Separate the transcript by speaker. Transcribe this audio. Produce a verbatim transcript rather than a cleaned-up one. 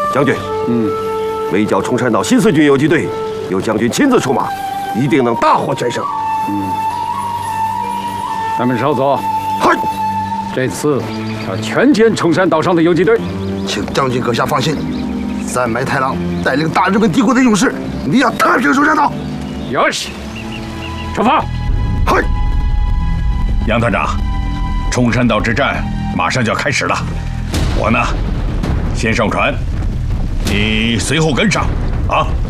Speaker 1: 将军，嗯，围剿冲山岛新四军游击队，由将军亲自出马，一定能大获全胜。
Speaker 2: 嗯，咱们少佐，
Speaker 1: 嗨，
Speaker 2: 这次要全歼冲山岛上的游击队，
Speaker 3: 请将军阁下放心，三埋太郎带领大日本帝国的勇士，你要太平冲山岛。
Speaker 2: 有喜，出发。
Speaker 1: 嗨，
Speaker 4: 杨团长，冲山岛之战马上就要开始了，我呢，先上船，你随后跟上，啊。